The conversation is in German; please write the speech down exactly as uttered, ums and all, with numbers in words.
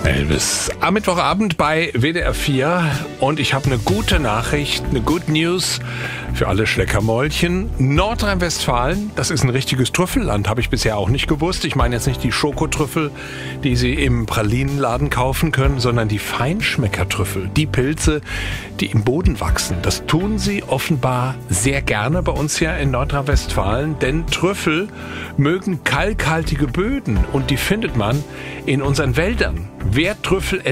Elvis. Am Mittwochabend bei W D R vier und ich habe eine gute Nachricht, eine Good News für alle Schleckermäulchen. Nordrhein-Westfalen, das ist ein richtiges Trüffelland, habe ich bisher auch nicht gewusst. Ich meine jetzt nicht die Schokotrüffel, die Sie im Pralinenladen kaufen können, sondern die Feinschmeckertrüffel, die Pilze, die im Boden wachsen. Das tun sie offenbar sehr gerne bei uns hier in Nordrhein-Westfalen, denn Trüffel mögen kalkhaltige Böden und die findet man in unseren Wäldern. Wer Trüffel